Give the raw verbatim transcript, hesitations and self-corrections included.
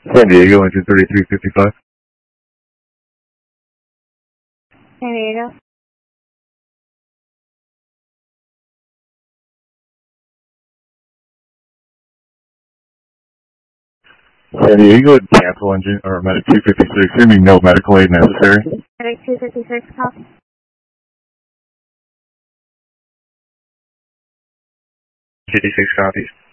San Diego, engine thirty-three fifty-five. San Diego. San Diego, cancel engine, or medic two fifty-six, there be no medical aid necessary. Medic two fifty-six, copy. fifty-six copies.